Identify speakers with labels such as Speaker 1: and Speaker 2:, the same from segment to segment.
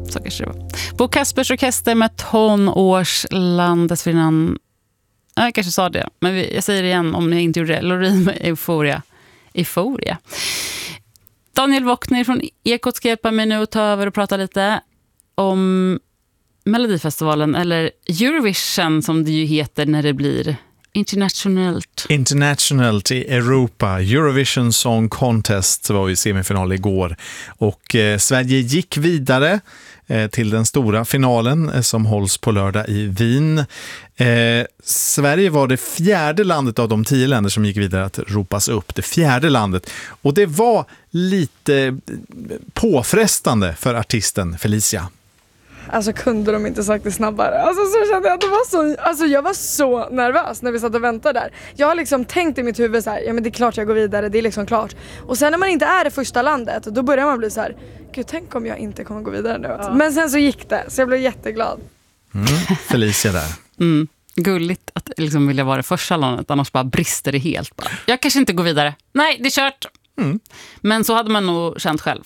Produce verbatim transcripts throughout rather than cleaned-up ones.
Speaker 1: så kanske det var. Bo Kaspers orkester med tonårslandet för innan... Jag kanske sa det, men vi, jag säger det igen om ni inte gjorde det. Loreen med Euphoria. Euphoria. Daniel Wockner från Ekot ska hjälpa mig nu att ta över och prata lite om Melodifestivalen, eller Eurovision som det ju heter när det blir internationellt.
Speaker 2: Internationellt i Europa. Eurovision Song Contest var i semifinal igår. Och eh, Sverige gick vidare eh, till den stora finalen eh, som hålls på lördag i Wien. Eh, Sverige var det fjärde landet av de tio länder som gick vidare att ropas upp. Det fjärde landet. Och det var lite påfrestande för artisten Felicia.
Speaker 3: Alltså kunde de inte sagt det snabbare? Alltså så kände jag att det var så... Alltså jag var så nervös när vi satt och väntade där. Jag har liksom tänkt i mitt huvud så här, ja men det är klart jag går vidare, det är liksom klart. Och sen när man inte är det första landet, då börjar man bli så här, gud tänk om jag inte kommer gå vidare nu. Ja. Men sen så gick det, så jag blev jätteglad.
Speaker 2: Mm, Felicia där.
Speaker 1: Mm, gulligt att liksom vilja vara det första landet, annars bara brister det helt. Bara. Jag kanske inte går vidare. Nej, det är kört. Mm. Men så hade man nog känt själv.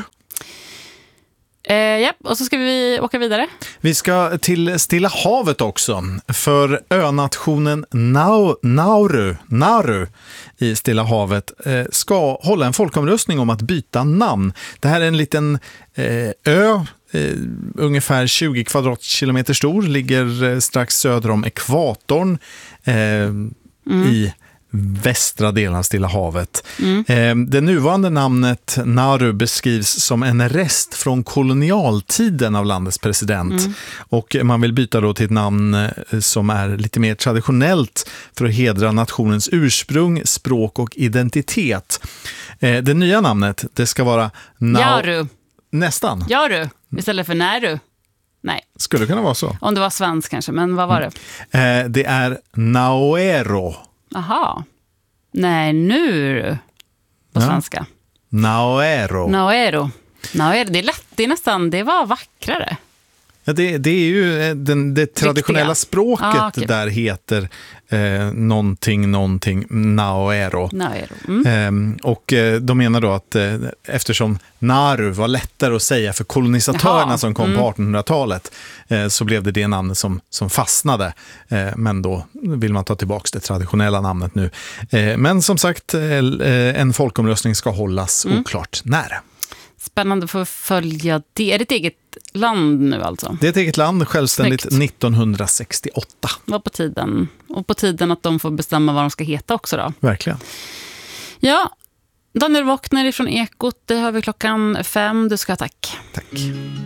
Speaker 1: Eh, ja, och så ska vi åka vidare.
Speaker 2: Vi ska till Stilla havet också. För önationen Nau, Nauru, Nauru i Stilla havet eh, ska hålla en folkomröstning om att byta namn. Det här är en liten eh, ö, eh, ungefär tjugo kvadratkilometer stor. Ligger eh, strax söder om ekvatorn eh, mm. i västra delen av Stilla havet. Mm. Eh, det nuvarande namnet Nauru beskrivs som en rest från kolonialtiden av landets president. Mm. Och man vill byta då till ett namn eh, som är lite mer traditionellt för att hedra nationens ursprung, språk och identitet. Eh, det nya namnet, det ska vara Na-
Speaker 1: Jaru.
Speaker 2: Nästan.
Speaker 1: Jaru, istället för Nauru. Nej.
Speaker 2: Skulle kunna vara så.
Speaker 1: Om det var svensk kanske, men vad var det?
Speaker 2: Mm. Eh, det är Nauero.
Speaker 1: Aha. Nej, nu på
Speaker 2: ja.
Speaker 1: svenska.
Speaker 2: Nauero.
Speaker 1: Nauero. Nauero. Det är lätt, det är nästan, det var vackrare.
Speaker 2: Ja, det, det är ju den, det traditionella Riktiga. språket ah, okay. där heter eh, någonting, någonting, Nauero.
Speaker 1: Nauero. Mm.
Speaker 2: Eh, och eh, de menar då att eh, eftersom Nauru var lättare att säga för kolonisatörerna Jaha. som kom mm. på artonhundratalet eh, så blev det det namnet som, som fastnade. Eh, men då vill man ta tillbaka det traditionella namnet nu. Eh, men som sagt, eh, en folkomröstning ska hållas mm. oklart när.
Speaker 1: Spännande för att följa det. Är det ett eget land nu alltså?
Speaker 2: Det är ett eget land, självständigt Snyggt. nittonhundrasextioåtta.
Speaker 1: Var på tiden. Och på tiden att de får bestämma vad de ska heta också då.
Speaker 2: Verkligen.
Speaker 1: Ja, Daniel Wockner från Ekot, det har vi klockan fem. Du ska ha tack.
Speaker 2: Tack.